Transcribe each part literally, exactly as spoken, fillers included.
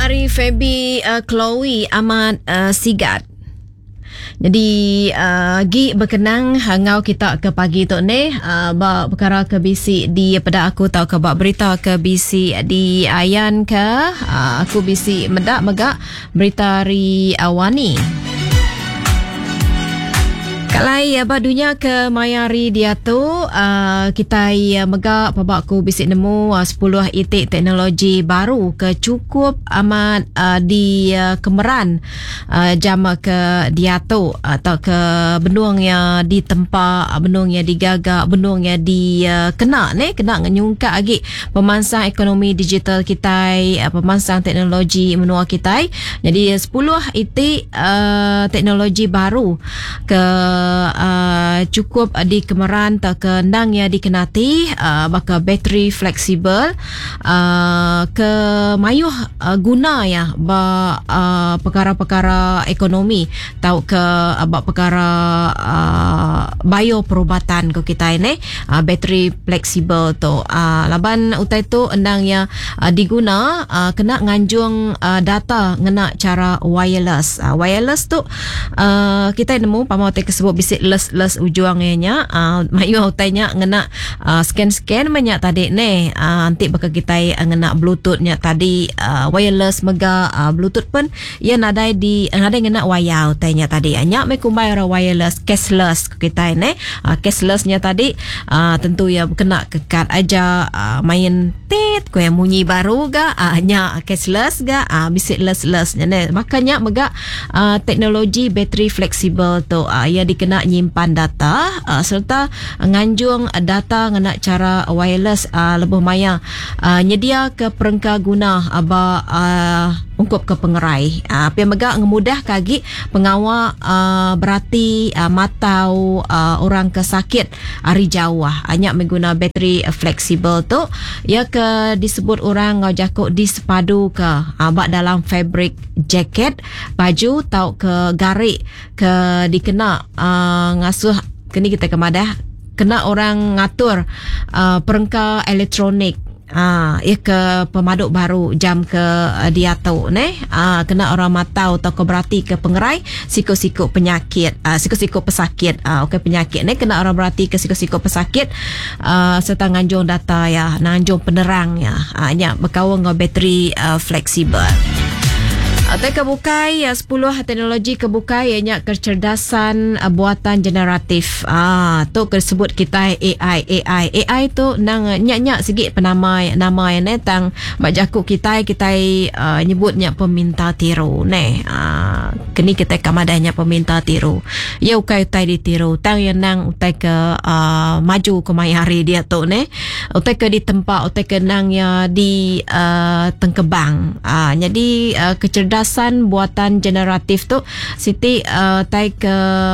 Ari Febi uh, Chloe Ahmad uh, Sigat. Jadi uh, gi berkenang hangau kita ke pagi tu ni uh, bak perkara ke bisi di pada aku tahu ke bak berita ke bisi di ayan ke uh, aku bisi medak megak berita ri awani. Kalai apa dunia ke mayari dia tu uh, kita ya megak pabakku bisik nemu uh, sepuluh itik teknologi baru ke cukup amat uh, di uh, kemeran uh, jama ke dia tu atau ke benung yang di tempat benung yang digagak benung yang di uh, kena ni kena nyungka lagi pemansang ekonomi digital kita uh, pemansang teknologi menua kita. Jadi sepuluh itik uh, teknologi baru ke Uh, cukup uh, di kemeran tak ke nang ya dikenati uh, baka bateri fleksibel uh, ke mayuh uh, guna ya ba uh, perkara-perkara ekonomi tau ke uh, ba perkara uh, bio perubatan ko kita ini uh, bateri fleksibel tu uh, laban utai tu nang ya uh, diguna uh, kena nganjung uh, data ngena cara wireless uh, wireless tu uh, kita nemu pamau te kesebut bisik les les ujungnya uh, mayu utainya ngena uh, scan-scan banyak tadi ni uh, nanti bakal kita uh, ngena bluetoothnya tadi uh, wireless mega uh, bluetooth pun ia nadai di nadai ngena waya utainya tadi anya me kumbai ra wireless cashless kita ini uh, cashlessnya tadi uh, tentu ya kena kekat aja uh, main tit ko yang bunyi baru ga uh, nya cashless ga uh, bisik les-les ni makanya mega uh, teknologi bateri fleksibel tu uh, ia dikena nyimpan data uh, serta nganjung data ngena cara wireless uh, lebih maya uh, nyedia ke perengka guna aba uh, ungkup ke pengerai uh, pia megak ngemudah kagi pengawal uh, berarti uh, matau uh, orang ke sakit hari jauh hanya mengguna bateri uh, fleksibel tu ia ke disebut orang ngau jakuk di sepadu ke uh, bak dalam fabric jaket baju tau ke garik ke dikena uh, ngasuh kini kita kemadah kena orang ngatur uh, perengka elektronik ah ia ke pemaduk baru jam ke uh, dia tu ne ah kena orang matau atau ke berarti ke pengerai siku-siku penyakit ah siku-siku pesakit ah okey penyakit ne kena orang berarti ke siku-siku pesakit ah serta nganjung data ya nganjung penerang ya ah nya berkawang dengan bateri uh, fleksibel. Atau kebukai ya sepuluh teknologi kebukai ianya kecerdasan uh, buatan generatif. Ah tu disebut kita A I A I A I tu nang nyak-nyak sikit penamai nama yang tang majakuk kita kita uh, nyebutnya peminta tiru ne. Ah kini kita kamadanya peminta tiru. Ya ukai utai ditiru tang yang nang utai ke uh, maju ke mayari dia tu ne. Utai ke di tempat utai ke nang ya di uh, tengkebang. Ah jadi uh, kecerdasan kecerdasan buatan generatif tu Siti uh, tai ke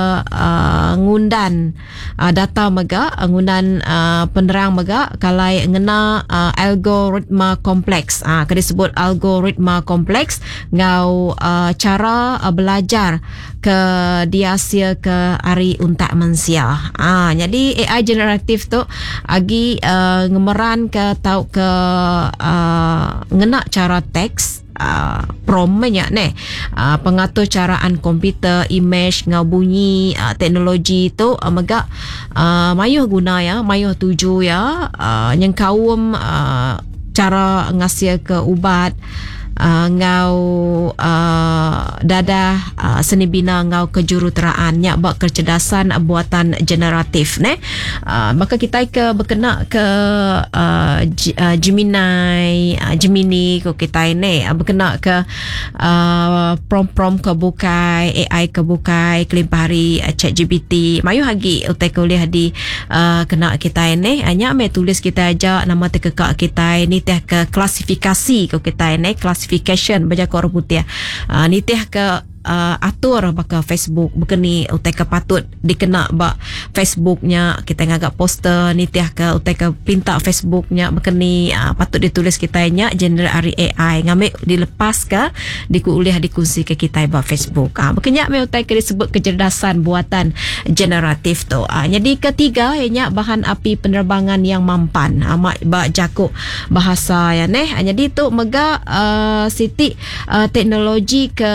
uh, ngundan uh, data mega ngundan uh, penerang mega kalai ngena uh, algoritma kompleks uh, ke disebut algoritma kompleks ngau uh, cara uh, belajar ke diasia ke ari untak manusia ah jadi A I generatif tu agi uh, ngemeran ke tau ke uh, ngena cara teks Uh, promnya ne uh, pengatur caraan komputer image ngau bunyi uh, teknologi tu uh, mega uh, mayuh guna ya mayuh tuju ya uh, yang kaum uh, cara ngasih ke ubat Uh, ngau uh, dadah uh, seni bina ngau kejuruteraan nya bak kecerdasan uh, buatan generatif ne uh, maka kita ke berkena ke uh, G, uh, Gemini uh, Gemini ko kita ini uh, berkena ke uh, prom-prom ke bukai A I ke bukai kelimpari uh, chat G P T mayu hagi utai kuliah di uh, kena kita ini hanya me tulis kita aja nama tekekak kita ini teh ke klasifikasi ko kita ini klasifikasi classification baca kor putih uh, ni teh ke uh, atur baka Facebook bekeni utai ke patut dikena ba Facebooknya kita ngagak poster ni tiah ke utai ke pinta Facebooknya bekeni uh, patut ditulis kita nya general ari A I ngambil dilepas ke dikuliah dikongsi ke kita ba Facebook ah uh, bekenya me utai ke disebut kecerdasan buatan generatif tu uh, jadi ketiga ianya bahan api penerbangan yang mampan uh, mak ba jakuk bahasa ya neh uh, jadi tu mega uh, siti uh, teknologi ke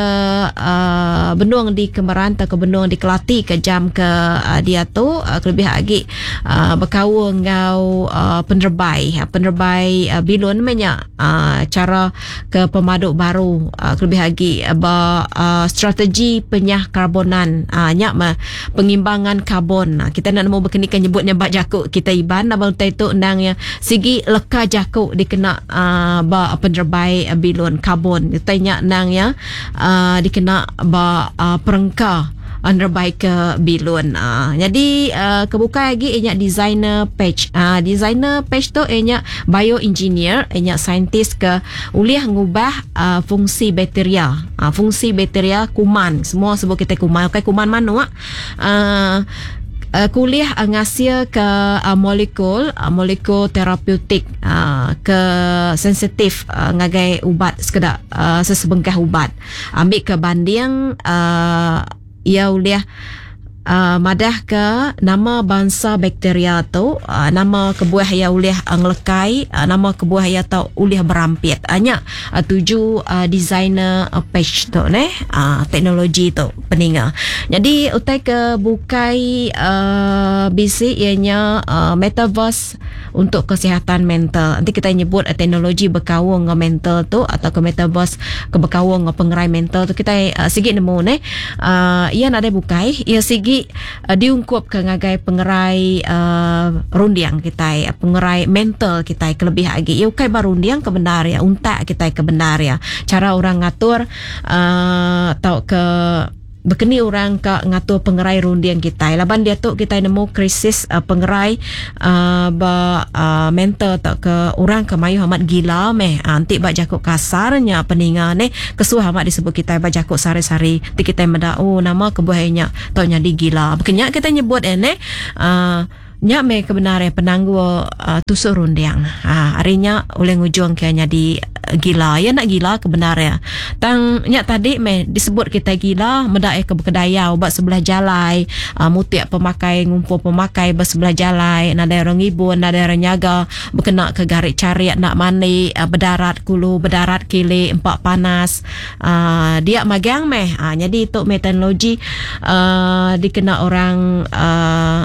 uh, benung di Kemeran atau ke benung di Kelati ke jam ke uh, dia tu uh, lebih lagi uh, berkawa ngau uh, penerbai uh, penerbai uh, bilun banyak uh, cara ke pemaduk baru uh, lebih lagi uh, uh, strategi penyah karbonan uh, nyak uh, pengimbangan karbon uh, kita nak mau berkenikan nyebutnya bak jakuk kita iban abang tu nang ya segi leka jakuk dikena uh, ba penerbai uh, bilun karbon tanya nang ya uh, dikena ba uh, perengka underby ke bilun uh, jadi uh, kebuka lagi ianya designer page uh, designer page tu ianya bioengineer ianya saintis ke uliah ngubah uh, fungsi bakteria uh, fungsi bakteria kuman semua sebut kita kuman okay, kuman mana uh, Uh, kuliah uh, ngasia ke uh, molekul uh, molekul terapeutik uh, ke sensitif uh, ngagai ubat sekedar uh, sesebengkah ubat ambil ke banding uh, ia uliah Uh, madah ke nama bangsa bakteria tu uh, nama kebuah ya uliah ngelekai uh, nama kebuah ya tau uliah berampit hanya uh, tuju uh, designer uh, page tu ne uh, teknologi tu peninga jadi utai ke bukai uh, bisi ianya uh, metaverse untuk kesihatan mental nanti kita nyebut uh, teknologi berkawung dengan mental tu atau ke metaverse ke berkawung dengan pengerai mental tu kita uh, sigi nemu ne uh, ia nak ada bukai ia sigi Uh, diungkup ke ngagai pengerai uh, rundiang kita uh, pengerai mental kita kelebih lagi ia ukai barundiang kebenar ya untak kita kebenar ya cara orang ngatur uh, tau ke bekeni orang ka ngatur pengerai rundiang kita laban dia tu kita nemu krisis uh, pengerai uh, ba uh, mental tak ke orang ke mayu amat gila meh antik bak jakuk kasarnya peninga ne kesuh amat disebut kita bak jakuk sari-sari ti kita meda oh nama kebuahnya tau nya di gila bekenya kita nyebut ene uh, nya me kebenaran penanggu uh, tusuk rundiang ha harinya oleh ngujung kayaknya di uh, gila ya nak gila kebenaran tang nya tadi me disebut kita gila medak ke kedaya ubat sebelah jalai uh, mutiak pemakai ngumpul pemakai bersebelah jalai nada orang ibun nada orang nyaga berkena ke garik cariak nak mani uh, berdarat kulu berdarat kili empat panas uh, dia magang me uh, jadi itu teknologi uh, dikena orang uh,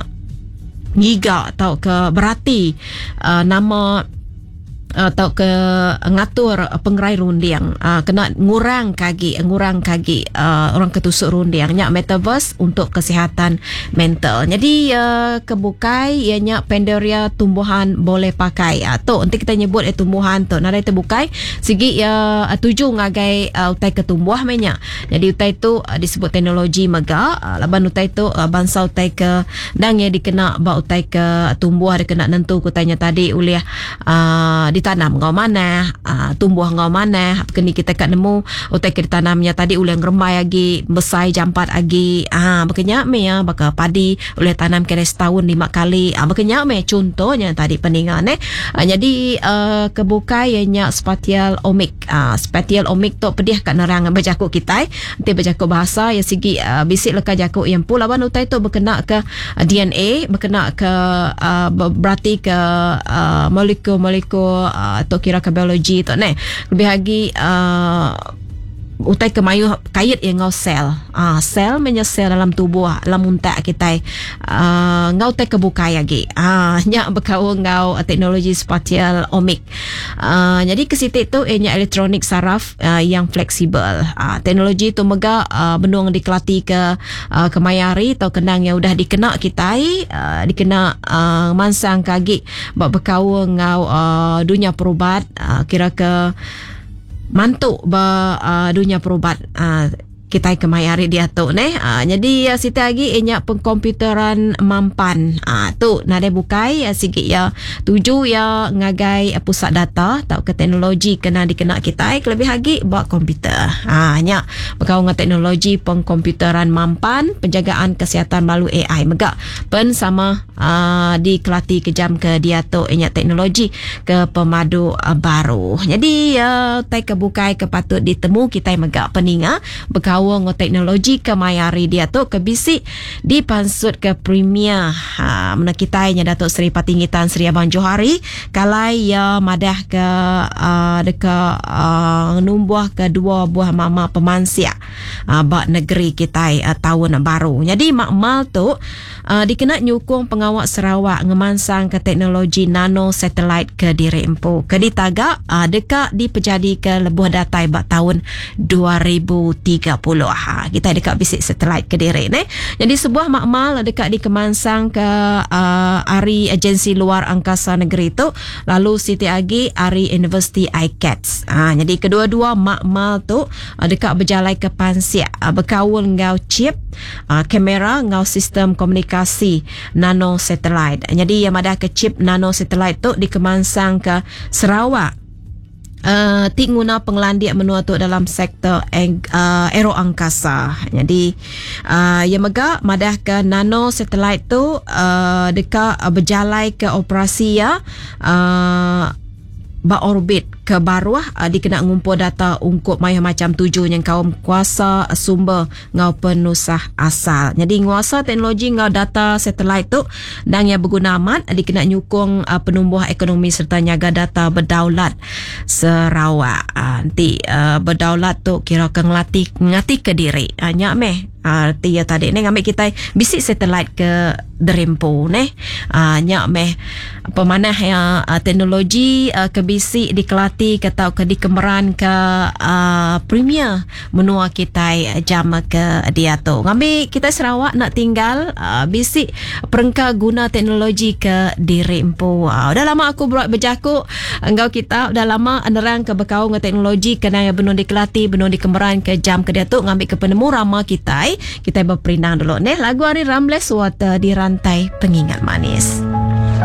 ngiga atau ke berarti uh, nama atau ke ngatur pengerai rundiang uh, kena ngurang kaki ngurang kaki uh, orang ketusuk rundiang nya metaverse untuk kesihatan mental jadi uh, kebukai ianya Pandaria tumbuhan boleh pakai atau uh, nanti kita nyebut eh tumbuhan tu nada itu bukai segi uh, tuju ngagai uh, utai ketumbuh menya jadi utai tu uh, disebut teknologi mega uh, laban utai tu uh, bangsa utai ke dang ya dikena ba utai ke tumbuh dikena nentu kutanya tadi uliah uh, tanam ngau mana uh, tumbuh ngau mana kini kita kat nemu utai kita tanamnya tadi uleh ngeremai lagi besai jampat lagi ah uh, bekenya me ya baka padi uleh tanam kira setahun lima kali ah uh, bekenya me contohnya tadi peningan eh uh, jadi uh, kebuka ianya spatial omik ah uh, spatial omik tu pedih kat nerang berjakuk kita nanti berjakuk bahasa ya segi uh, bisik leka jakuk yang pula ban utai tu berkena ke uh, D N A berkena ke uh, berarti ke uh, molekul-molekul atau kira ke biologi tu ne lebih lagi uh, utai ke mayu kait yang ngau sel ah sel menya sel dalam tubuh dalam unta kita uh, ngau te kebuka lagi ah nya bekau ngau uh, teknologi spatial omik uh, jadi ke situ tu ianya elektronik saraf uh, yang fleksibel uh, teknologi tu mega uh, benung dikelati ke uh, ke mayari atau kenang yang udah dikena kita uh, dikena uh, mansang kagi bak bekau ngau uh, dunia perubat uh, kira ke mantuk ba uh, dunia perubat uh, kita kemayari dia tu ne. Uh, jadi uh, siti lagi inyak pengkomputeran mampan. Uh, tu nade bukai uh, sikit ya tuju ya ngagai uh, pusat data atau ke teknologi kena dikena kita lebih lagi buat komputer. Ha nya berkau dengan teknologi pengkomputeran mampan, penjagaan kesihatan melalui A I megak pen sama uh, di Kelati kejam ke dia tu inyak teknologi ke pemadu uh, baru. Jadi uh, tai kebukai kepatut ditemu kita megak peninga berkau dengan teknologi ke mayari dia tu ke bisik dipansut ke premier. Ha mana kita nya Datuk Seri Patinggitan Seri Abang Johari kalai ya madah ke uh, deka uh, numbuh ke dua buah mama pemansia uh, bak negeri kita uh, tahun baru. Jadi makmal tu uh, dikena nyukung pengawak Sarawak ngemansang ke teknologi nano satelit ke diri empu ke ditagak uh, dekat dipejadi ke lebuh datai bak tahun dua ribu tiga puluh. Ha, kita dekat bisik satelit ke diri ne. Jadi sebuah makmal dekat dikemansang ke uh, ari agensi luar angkasa negeri tu lalu Siti Agi ari University I C A T S. Ha, jadi kedua-dua makmal tu uh, dekat berjalai ke pansia uh, berkawul ngau chip uh, kamera ngau sistem komunikasi nano satellite. Jadi yang ada ke chip nano satellite tu dikemansang ke Sarawak. Uh, ti guna penglandik menua tu dalam sektor eng, uh, aero angkasa. Jadi uh, yang mega madah ke nano satellite tu uh, dekat uh, berjalai ke operasi ya uh, ba orbit ke baruah uh, dikena ngumpul data ungkup maya macam tujuh yang kaum kuasa uh, sumber ngau penusah asal. Jadi nguasa teknologi ngau data satelit tu dan yang berguna amat uh, dikena nyukung uh, penumbuh ekonomi serta nyaga data berdaulat Sarawak. Uh, nanti uh, berdaulat tu kira ke ngelatih ngati ke diri. Uh, nyak meh Uh, tia tadi ni ngambil kita bisik satelit ke derempo ne uh, nyak meh pemanah yang uh, teknologi uh, ke bisik di Kelati ke tau ke di Kemeran ke uh, premier menua kita uh, jam ke dia tu ngambil kita Sarawak nak tinggal uh, bisik perengka guna teknologi ke derempo. Uh, dah lama aku buat berjakuk engkau kita dah lama anerang ke berkau dengan teknologi kena yang benua di Kelati benua di Kemeran ke jam ke dia tu ngambil ke penemu rama kita kita berperinang dulu nih lagu Ari Ramles Water di rantai pengingat manis.